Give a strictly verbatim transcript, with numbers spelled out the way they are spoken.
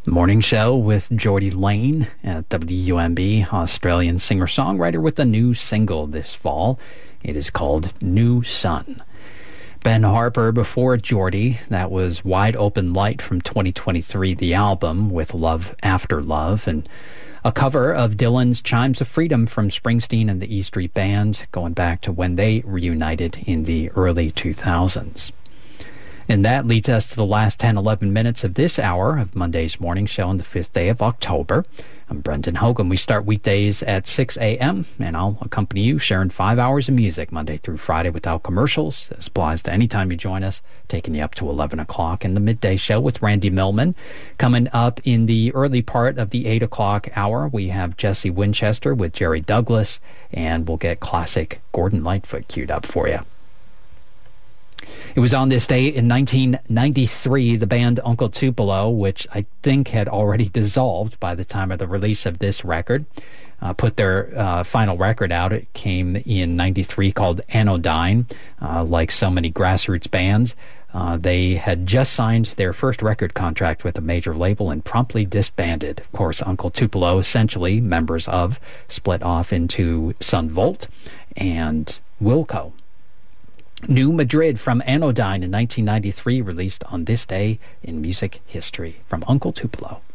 Morning Show with Geordie Lane at W U M B, Australian singer-songwriter with a new single this fall. It is called New Sun. Ben Harper before Geordie. That was Wide Open Light from twenty twenty-three, the album, with Love After Love, and a cover of Dylan's Chimes of Freedom from Springsteen and the E Street Band, going back to when they reunited in the early two thousands. And that leads us to the last ten, eleven minutes of this hour of Monday's Morning Show on the fifth day of October. I'm Brendan Hogan. We start weekdays at six a.m., and I'll accompany you, sharing five hours of music Monday through Friday without commercials. This applies to any time you join us, taking you up to eleven o'clock in the midday show with Randy Millman. Coming up in the early part of the eight o'clock hour, we have Jesse Winchester with Jerry Douglas, and we'll get classic Gordon Lightfoot queued up for you. It was on this day in nineteen ninety-three, the band Uncle Tupelo, which I think had already dissolved by the time of the release of this record, uh, put their uh, final record out. It came in ninety-three called Anodyne. Uh, like so many grassroots bands, uh, they had just signed their first record contract with a major label and promptly disbanded. Of course, Uncle Tupelo, essentially members of, split off into Son Volt and Wilco. New Madrid from Anodyne in nineteen ninety-three, released on this day in music history from Uncle Tupelo.